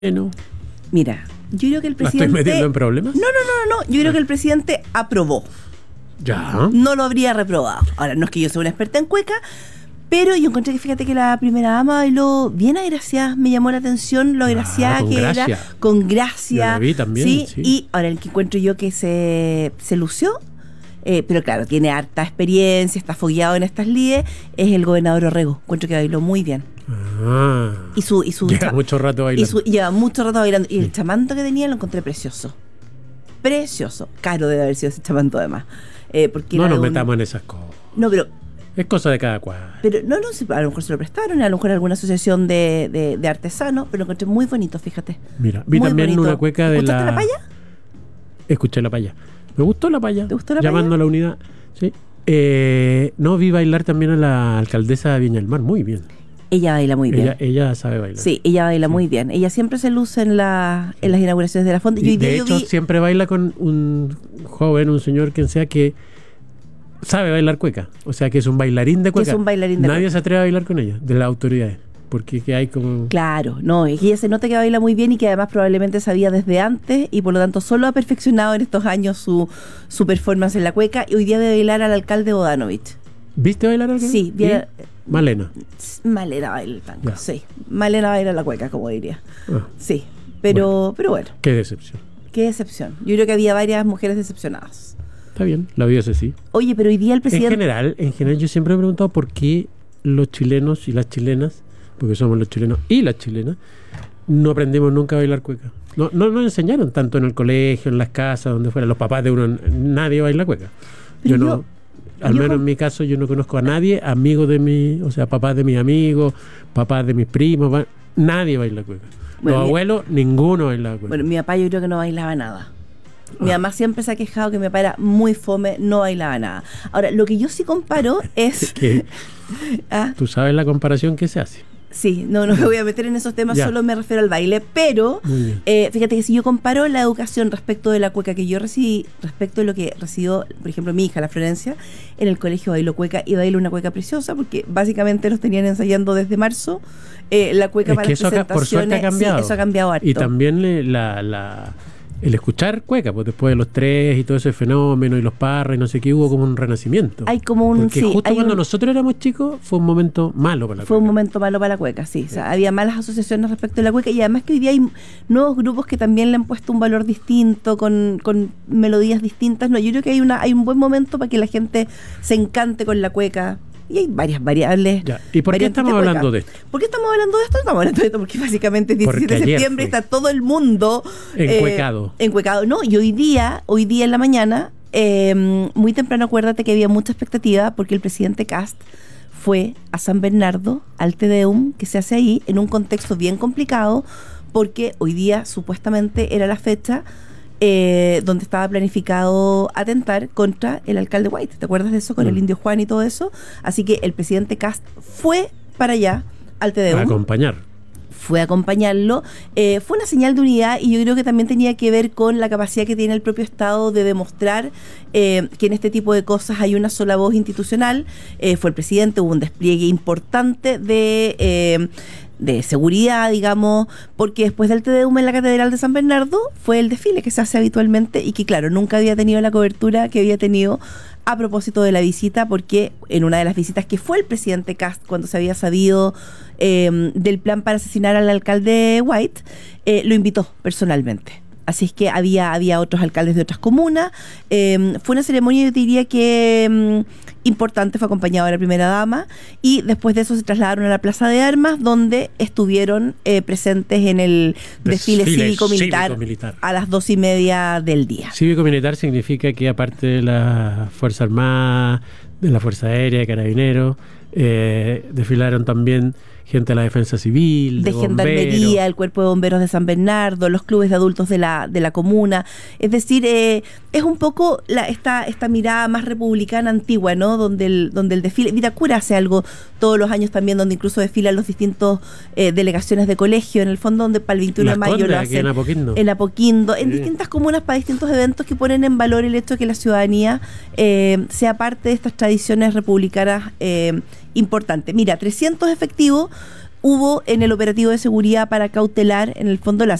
No. Mira, yo creo que el ¿La presidente... estoy metiendo en problemas? No. Yo creo que el presidente aprobó. Ya. No lo habría reprobado. Ahora, no es que yo sea una experta en cueca, pero yo encontré que, fíjate, que la primera dama bailó bien agraciada. Me llamó la atención lo agraciada que gracia. era. Con gracia. Yo la vi también, ¿sí? sí. Y ahora el que encuentro yo que se lució, pero claro, tiene harta experiencia, está fogueado en estas lides, es el gobernador Orrego. Encuentro que bailó muy bien. Ah. Y su Lleva mucho rato bailando. lleva mucho rato bailando. Y Sí. el chamanto que tenía lo encontré precioso. Precioso. Caro debe haber sido ese chamanto además. Porque No era nos de un- metamos en esas cosas. No, pero Es cosa de cada cual. no, a lo mejor se lo prestaron, a lo mejor alguna asociación de artesanos, pero lo encontré muy bonito, fíjate. Mira, vi Muy también bonito. una cueca de ¿Escuchaste la paya? Escuché la paya. Me gustó la paya. ¿Te gustó la Llamando paya? a la unidad. Sí. No, vi bailar también a la alcaldesa de Viña del Mar. Muy bien. Ella baila muy bien. Ella sabe bailar. Sí, ella baila muy bien. Ella siempre se luce en las inauguraciones de la fonda. Y hoy día De yo hecho, vi... siempre baila con un joven, un señor, quien sea, que sabe bailar cueca. O sea, que es un bailarín de cueca. es un bailarín de Nadie cueca. se atreve a bailar con ella, de las autoridades. Porque que hay como... Claro, no, es que ella se nota que baila muy bien y que además probablemente sabía desde antes y por lo tanto solo ha perfeccionado en estos años su performance en la cueca y hoy día debe bailar al alcalde Bodanovich. ¿Viste bailar algo? Sí, bien. Malena. Malena baila el tango, Ya. sí. Malena baila la cueca, como diría. Ah, Sí, pero bueno, qué decepción. qué decepción. Yo creo que había varias mujeres decepcionadas. Está bien, la vida es así. Oye, pero hoy día el presidente... En general yo siempre me he preguntado por qué los chilenos y las chilenas, porque somos los chilenos y las chilenas, no aprendimos nunca a bailar cueca. No nos enseñaron tanto en el colegio, en las casas, donde fuera. Los papás de uno, nadie baila cueca. Pero Yo no, al menos en mi caso, yo no conozco a nadie, amigos de mi, o sea, papás de mis amigos, papás de mis primos, nadie baila cueca. Bueno, Los abuelos, ninguno baila cueca. Bueno, mi papá yo creo que no bailaba nada. Mi mamá siempre se ha quejado que mi papá era muy fome, no bailaba nada. Ahora, lo que yo sí comparo es... Que ¿Ah? tú sabes la comparación que se hace. Sí, no me voy a meter en esos temas, Ya. solo me refiero al baile, pero Muy bien. fíjate que si yo comparo la educación respecto de la cueca que yo recibí, respecto de lo que recibió, por ejemplo, mi hija, la Florencia, en el colegio bailó cueca y bailó una cueca preciosa, porque básicamente los tenían ensayando desde marzo, la cueca Es para que las eso por suerte presentaciones. ha cambiado. Sí, eso ha cambiado harto. Y también el escuchar cueca, pues después de los tres y todo ese fenómeno y los parras y no sé qué, hubo como un renacimiento. Hay como un... Porque sí, justo hay cuando un- nosotros éramos chicos fue un momento malo para la Fue un cueca. momento malo para la cueca, sí. O sea, había malas asociaciones respecto de la cueca y además que hoy día hay nuevos grupos que también le han puesto un valor distinto, con melodías distintas. No, yo creo que hay un buen momento para que la gente se encante con la cueca. Y hay varias variables. Ya. ¿Y por qué variantes estamos de cueca. hablando de esto? ¿Por qué estamos hablando de esto? Estamos hablando de esto porque básicamente es 17 Porque de ayer septiembre, fue. está todo el mundo Encuecado. encuecado. No, y hoy día en la mañana, muy temprano, acuérdate que había mucha expectativa porque el presidente Kast fue a San Bernardo, al Te Deum, que se hace ahí, en un contexto bien complicado, porque hoy día supuestamente era la fecha donde estaba planificado atentar contra el alcalde White. ¿Te acuerdas de eso? Con el Indio Juan y todo eso. Así que el presidente Kast fue para allá, al Te Deum. A acompañar. Fue a acompañarlo. Fue una señal de unidad y yo creo que también tenía que ver con la capacidad que tiene el propio Estado de demostrar que en este tipo de cosas hay una sola voz institucional. Fue el presidente, hubo un despliegue importante de seguridad, digamos, porque después del Te Deum en la Catedral de San Bernardo fue el desfile que se hace habitualmente y que, claro, nunca había tenido la cobertura que había tenido a propósito de la visita, porque en una de las visitas que fue el presidente Kast cuando se había sabido del plan para asesinar al alcalde White, lo invitó personalmente. Así es que había otros alcaldes de otras comunas. Fue una ceremonia, yo diría que importante, fue acompañado de la primera dama y después de eso se trasladaron a la Plaza de Armas, donde estuvieron presentes en el desfile cívico-militar a las 2:30 del día. Cívico-militar significa que aparte de la Fuerza Armada, de la Fuerza Aérea, de Carabineros, desfilaron también gente de la Defensa Civil, de Gendarmería, el Cuerpo de Bomberos de San Bernardo, los clubes de adultos de la comuna. Es decir, es un poco esta mirada más republicana antigua, ¿no? Donde el desfile... Vitacura hace algo todos los años también, donde incluso desfilan los distintos delegaciones de colegio, en el fondo, donde para el 21 de mayo lo hacen en Apoquindo, en Sí. distintas comunas para distintos eventos que ponen en valor el hecho de que la ciudadanía sea parte de estas tradiciones republicanas importantes. Mira, 300 efectivos hubo en el operativo de seguridad para cautelar, en el fondo, la